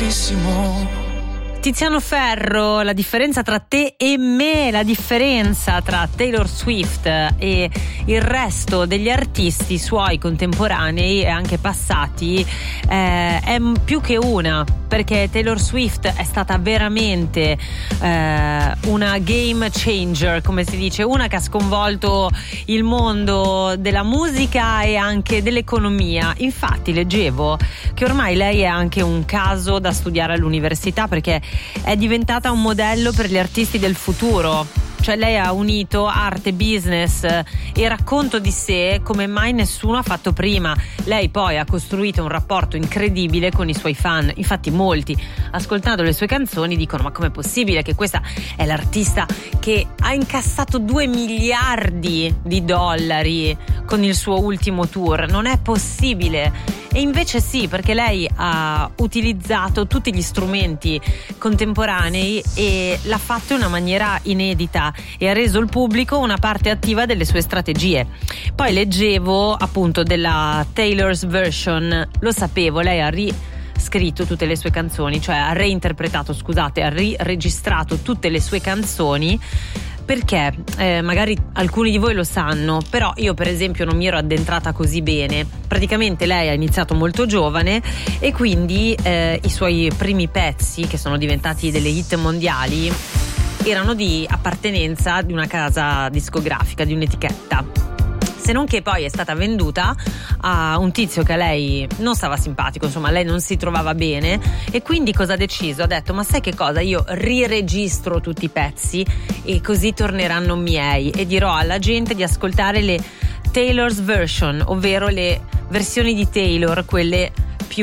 benissimo. Tiziano Ferro, la differenza tra te e me, la differenza tra Taylor Swift e il resto degli artisti suoi contemporanei e anche passati è più che una, perché Taylor Swift è stata veramente una game changer, come si dice, una che ha sconvolto il mondo della musica e anche dell'economia. Infatti leggevo che ormai lei è anche un caso da studiare all'università, perché è diventata un modello per gli artisti del futuro. Cioè lei ha unito arte, business e racconto di sé come mai nessuno ha fatto prima. Lei poi ha costruito un rapporto incredibile con i suoi fan. Infatti molti, ascoltando le sue canzoni, dicono: ma com'è possibile che questa è l'artista che ha incassato 2 miliardi di dollari con il suo ultimo tour? Non è possibile. E invece sì, perché lei ha utilizzato tutti gli strumenti contemporanei e l'ha fatto in una maniera inedita e ha reso il pubblico una parte attiva delle sue strategie. Poi leggevo appunto della Taylor's version, lo sapevo, lei ha riscritto tutte le sue canzoni, cioè ha reinterpretato, scusate, ha riregistrato tutte le sue canzoni. Perché magari alcuni di voi lo sanno, però io per esempio non mi ero addentrata così bene. Praticamente lei ha iniziato molto giovane e quindi i suoi primi pezzi, che sono diventati delle hit mondiali, erano di appartenenza di una casa discografica, di un'etichetta. Se non che poi è stata venduta a un tizio che a lei non stava simpatico, insomma lei non si trovava bene, e quindi cosa ha deciso? Ha detto: ma sai che cosa, io riregistro tutti i pezzi e così torneranno miei, e dirò alla gente di ascoltare le Taylor's version, ovvero le versioni di Taylor, quelle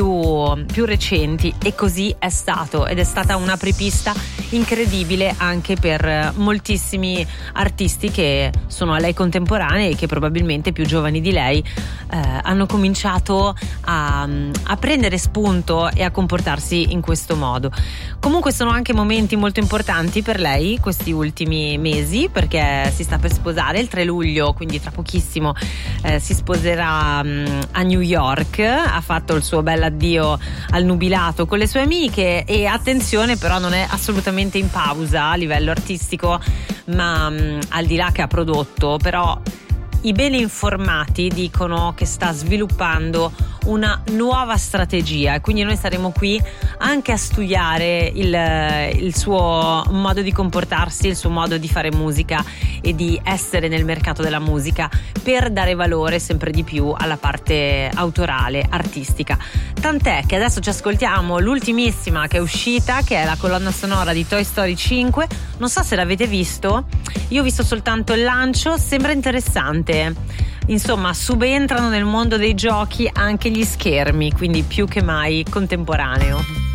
più recenti. E così è stato, ed è stata un'apripista incredibile anche per moltissimi artisti che sono a lei contemporanei e che probabilmente più giovani di lei hanno cominciato a prendere spunto e a comportarsi in questo modo. Comunque sono anche momenti molto importanti per lei questi ultimi mesi, perché si sta per sposare il 3 luglio, quindi tra pochissimo si sposerà a New York. Ha fatto il suo bel addio al nubilato con le sue amiche, e attenzione, però non è assolutamente in pausa a livello artistico, ma al di là che ha prodotto, però i bene informati dicono che sta sviluppando una nuova strategia, e quindi noi saremo qui anche a studiare il suo modo di comportarsi, il suo modo di fare musica e di essere nel mercato della musica, per dare valore sempre di più alla parte autorale, artistica. Tant'è che adesso ci ascoltiamo l'ultimissima che è uscita, che è la colonna sonora di Toy Story 5. Non so se l'avete visto, io ho visto soltanto il lancio, sembra interessante. Insomma, subentrano nel mondo dei giochi anche gli schermi, quindi più che mai contemporaneo.